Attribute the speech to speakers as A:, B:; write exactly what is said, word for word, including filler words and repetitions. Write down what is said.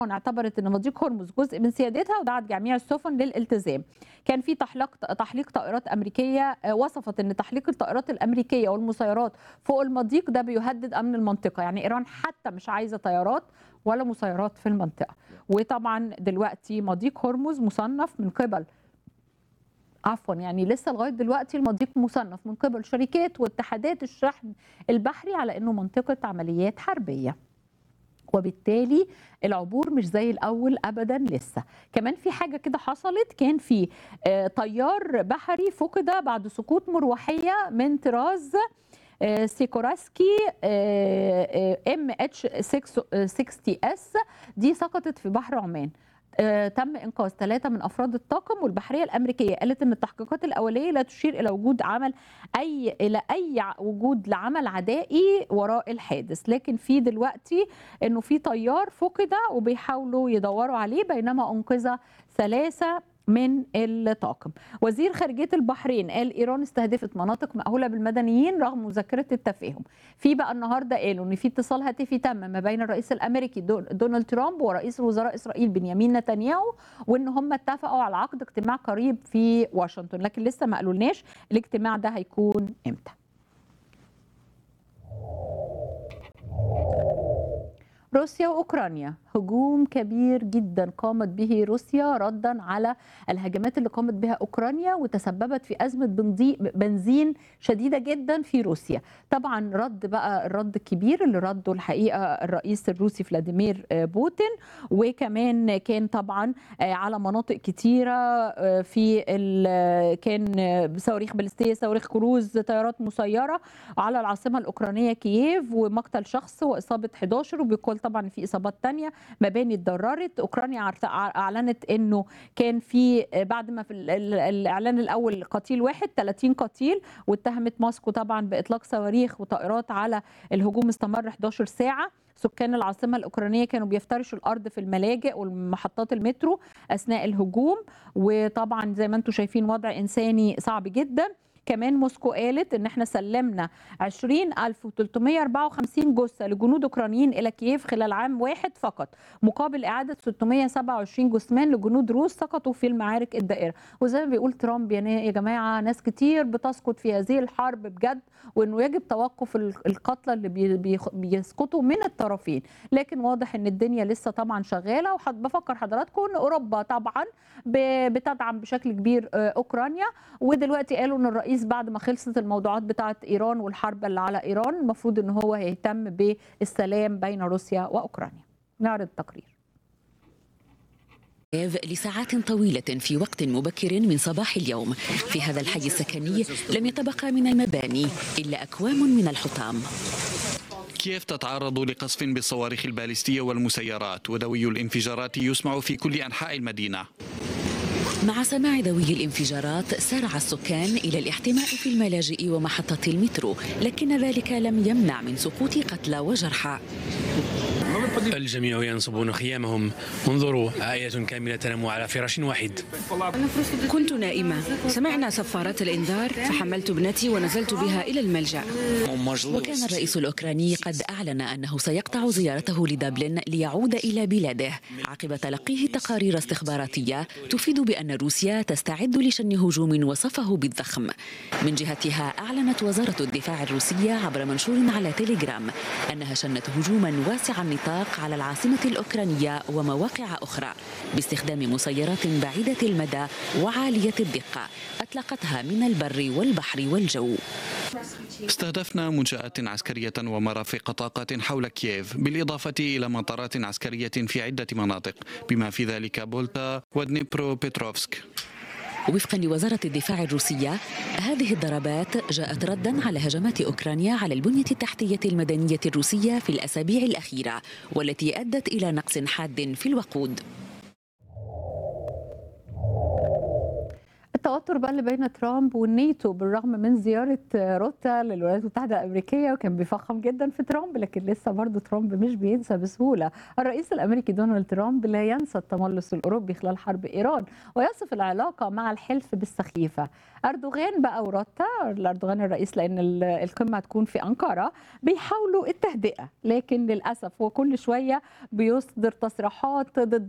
A: اعتبرت ان مضيق هرمز جزء من سيادتها ودعت جميع السفن للالتزام. كان في تحليق تحليق طائرات امريكيه، وصفت ان تحليق الطائرات الامريكيه والمسيرات فوق المضيق ده بيهدد امن المنطقه، يعني ايران حتى مش عايزه طيارات ولا مسيرات في المنطقه. وطبعا دلوقتي مضيق هرمز مصنف من قبل عفوا يعني لسه لغايه دلوقتي المضيق مصنف من قبل شركات واتحادات الشحن البحري على انه منطقه عمليات حربيه، وبالتالي العبور مش زي الاول ابدا. لسه كمان في حاجه كده حصلت، كان في طيار بحري فقد بعد سقوط مروحيه من طراز سيكوراسكي ام اتش ستين اس، دي سقطت في بحر عمان. تم انقاذ ثلاثه من افراد الطاقم، والبحريه الامريكيه قالت ان التحقيقات الاوليه لا تشير الى وجود عمل اي الى اي وجود لعمل عدائي وراء الحادث، لكن في دلوقتي انه في طيار فقد وبيحاولوا يدوروا عليه بينما انقذ ثلاثه من الطاقم. وزير خارجيه البحرين قال ايران استهدفت مناطق مأهوله بالمدنيين رغم مذكره التفاهم. في بقى النهارده قالوا ان في اتصال هاتفي تم ما بين الرئيس الامريكي دونالد ترامب ورئيس وزراء اسرائيل بنيامين نتنياهو، وان هم اتفقوا على عقد اجتماع قريب في واشنطن، لكن لسه ما قالولناش الاجتماع ده هيكون امتى. روسيا وأوكرانيا، هجوم كبير جدا قامت به روسيا ردا على الهجمات اللي قامت بها أوكرانيا وتسببت في أزمة بنزين شديدة جدا في روسيا. طبعا رد بقى الرد الكبير اللي رده الحقيقة الرئيس الروسي فلاديمير بوتين، وكمان كان طبعا على مناطق كتيرة، في كان صواريخ باليستية، صواريخ كروز، طيارات مسيرة على العاصمة الأوكرانية كييف، ومقتل شخص وإصابة احد عشر، وبيقول طبعا في اصابات ثانيه، مباني اتضررت. اوكرانيا اعلنت انه كان في بعد ما في الاعلان الاول قتيل واحد ثلاثين قتيل، واتهمت موسكو طبعا باطلاق صواريخ وطائرات على الهجوم استمر احد عشر ساعه. سكان العاصمه الاوكرانيه كانوا بيفترشوا الارض في الملاجئ والمحطات المترو اثناء الهجوم، وطبعا زي ما انتم شايفين وضع انساني صعب جدا. كمان موسكو قالت ان احنا سلمنا عشرين ألف وثلاثمائة وأربعة وخمسين جثه لجنود اوكرانيين الى كييف خلال عام واحد فقط، مقابل اعاده ستمائة وسبعة وعشرين جثمان لجنود روس سقطوا في المعارك الدائره. وزي ما بيقول ترامب يا جماعه ناس كتير بتسقط في هذه الحرب بجد، وانه يجب توقف القتلى اللي بيسقطوا من الطرفين، لكن واضح ان الدنيا لسه طبعا شغاله. وبفكر حضراتكم ان اوروبا طبعا بتدعم بشكل كبير اوكرانيا، ودلوقتي قالوا ان الرئيس بعد ما خلصت الموضوعات بتاعه ايران والحرب اللي على ايران المفروض ان هو هيهتم بالسلام بين روسيا واوكرانيا. نعرض التقرير.
B: لساعات طويلة في وقت مبكر من صباح اليوم في هذا الحي السكني لم يتبقى من المباني إلا أكوام من الحطام.
C: كييف تتعرض لقصف بالصواريخ الباليستية والمسيرات، ودوي الانفجارات يسمع في كل أنحاء المدينة.
B: مع سماع دوي الانفجارات سارع السكان إلى الاحتماء في الملاجئ ومحطة المترو، لكن ذلك لم يمنع من سقوط قتلى وجرحى.
D: الجميع ينصبون خيامهم. انظروا، عائلة كاملة تنام على فراش واحد.
E: كنت نائمة، سمعنا صفارات الإنذار فحملت ابنتي ونزلت بها إلى الملجأ.
B: وكان الرئيس الأوكراني قد أعلن أنه سيقطع زيارته لدبلن ليعود إلى بلاده عقب تلقيه تقارير استخباراتية تفيد بأن روسيا تستعد لشن هجوم وصفه بالضخم. من جهتها أعلنت وزارة الدفاع الروسية عبر منشور على تيليجرام أنها شنت هجوما واسع النطاق على العاصمة الأوكرانية ومواقع أخرى باستخدام مسيرات بعيدة المدى وعالية الدقة أطلقتها من البر والبحر والجو.
C: استهدفنا منشآت عسكرية ومرافق طاقة حول كييف، بالإضافة إلى مطارات عسكرية في عدة مناطق بما في ذلك بولتا ودنيبرو بيتروفسك.
B: وفقا لوزارة الدفاع الروسية هذه الضربات جاءت ردا على هجمات أوكرانيا على البنية التحتية المدنية الروسية في الأسابيع الأخيرة، والتي أدت إلى نقص حاد في الوقود.
A: التوتر التوتر بقى اللي بين ترامب والناتو بالرغم من زياره روتا للولايات المتحده الامريكيه، وكان بيفخم جدا في ترامب، لكن لسه برضه ترامب مش بينسى بسهوله. الرئيس الامريكي دونالد ترامب لا ينسى التملص الاوروبي خلال حرب ايران، ويصف العلاقه مع الحلف بالسخيفه. اردوغان بقى وروتا، اردوغان الرئيس لان القمه هتكون في انقره، بيحاولوا التهدئه، لكن للاسف هو كل شويه بيصدر تصريحات ضد